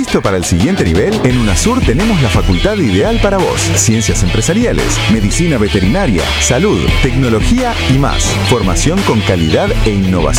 ¿Listo para el siguiente nivel? En UNASUR tenemos la facultad ideal para vos. Ciencias empresariales, medicina veterinaria, salud, tecnología y más. Formación con calidad e innovación.